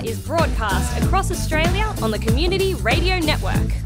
is broadcast across Australia on the Community Radio Network.